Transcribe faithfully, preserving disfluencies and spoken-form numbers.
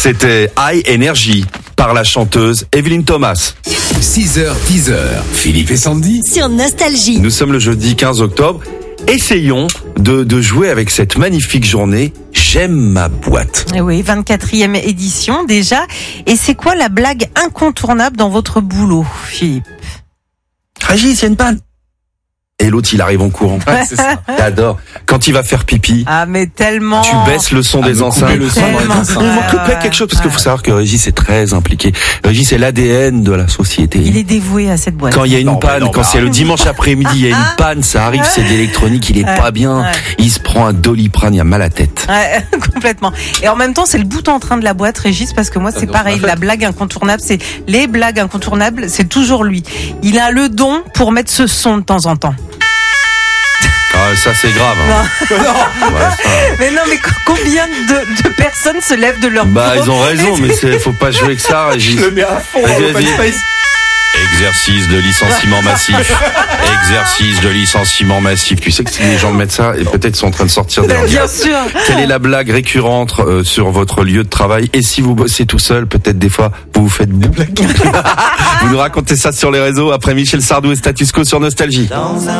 C'était High Energy par la chanteuse Evelyne Thomas. six heures, dix heures, Philippe et Sandy sur Nostalgie. Nous sommes le jeudi quinze octobre. Essayons de, de jouer avec cette magnifique journée. J'aime ma boîte. Et oui, vingt-quatrième édition déjà. Et c'est quoi la blague incontournable dans votre boulot, Philippe? Régis, il y a une panne. Et l'autre, il arrive en courant. Ouais, c'est ça. J'adore. Quand il va faire pipi, Ah, mais tellement. tu baisses le son Ah, des me enceintes. couper le son dans les Tellement. enceintes. Il manque Ouais, peut-être quelque chose parce qu'il ouais. faut savoir que Régis est très impliqué. Régis c'est l'A D N de la société. Il est dévoué à cette boîte. Quand il y a une Non, mais panne, non, quand mais c'est le dimanche après-midi, il y a une panne, ça arrive, c'est d'électronique, il est Ouais, pas bien. ouais. Il se prend un Doliprane, il a mal à la tête. Ouais, complètement. Et en même temps, c'est le bout en train de la boîte, Régis, parce que moi, c'est non, pareil. c'est pas La blague incontournable, c'est les blagues incontournables, c'est toujours lui. Il a le don pour mettre ce son de temps en temps. Ah, ça c'est grave. hein. Ouais, ça- Mais non, mais co- combien de, de personnes se lèvent de leur Bah bureau ils ont raison, mais c'est faut pas jouer que ça, Régis. Je le mets à fond, Vas-y, open vas-y. space. Exercice de licenciement massif. Exercice de licenciement massif. Tu sais que si les gens mettent ça, et peut-être sont en train de sortir des Bien sûr. Quelle est la blague récurrente euh, sur votre lieu de travail? Et si vous bossez tout seul, peut-être des fois, vous vous faites boue. Vous nous racontez ça sur les réseaux après Michel Sardou et Status Quo sur Nostalgie. Dans un